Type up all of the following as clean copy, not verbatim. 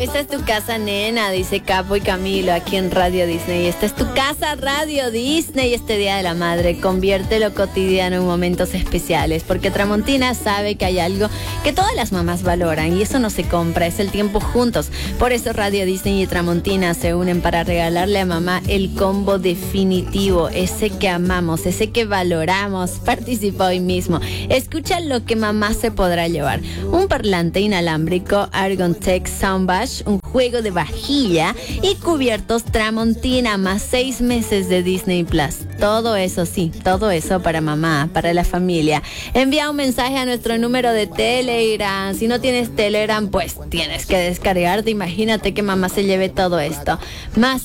Esta es tu casa, nena, dice Capo y Camilo aquí en Radio Disney. Esta es tu casa, Radio Disney. Este Día de la Madre, convierte lo cotidiano en momentos especiales, porque Tramontina sabe que hay algo que todas las mamás valoran y eso no se compra, es el tiempo juntos. Por eso Radio Disney y Tramontina se unen para regalarle a mamá el combo definitivo, ese que amamos, ese que valoramos. Participa hoy mismo. Escucha lo que mamá se podrá llevar: un parlante inalámbrico Argon Tech Soundbash, un juego de vajilla y cubiertos Tramontina, más 6 meses de Disney Plus. Todo eso, sí, todo eso para mamá, para la familia. Envía un mensaje a nuestro número de Telegram. Si no tienes Telegram, pues tienes que descargarte. Imagínate que mamá se lleve todo esto. Más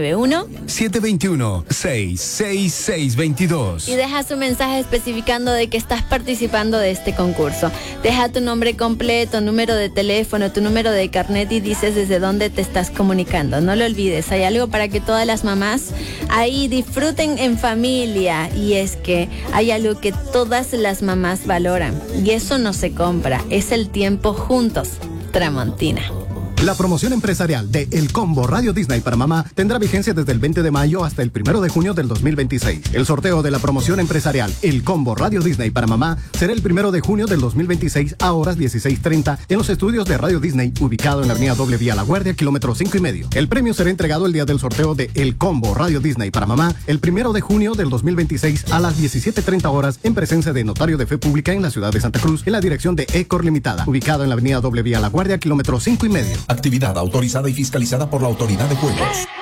591-721-66622. Y deja su mensaje especificando de que estás participando de este concurso. Deja tu nombre completo, número de teléfono, tu número de carnet y dices desde dónde te estás comunicando. No lo olvides, hay algo para que todas las mamás ahí disfruten en familia, y es que hay algo que todas las mamás valoran y eso no se compra, es el tiempo juntos. Tramontina. La promoción empresarial de El Combo Radio Disney para mamá tendrá vigencia desde el 20 de mayo hasta el 1 de junio del 2026. El sorteo de la promoción empresarial El Combo Radio Disney para mamá será el 1 de junio del 2026 a horas 16:30 en los estudios de Radio Disney, ubicado en la avenida Doble Vía La Guardia, kilómetro 5,5. El premio será entregado el día del sorteo de El Combo Radio Disney para mamá el 1 de junio del 2026 a las 17:30 horas en presencia de Notario de Fe Pública en la ciudad de Santa Cruz, en la dirección de Ecor Limitada, ubicado en la avenida Doble Vía La Guardia, kilómetro 5,5. Actividad autorizada y fiscalizada por la Autoridad de Juegos.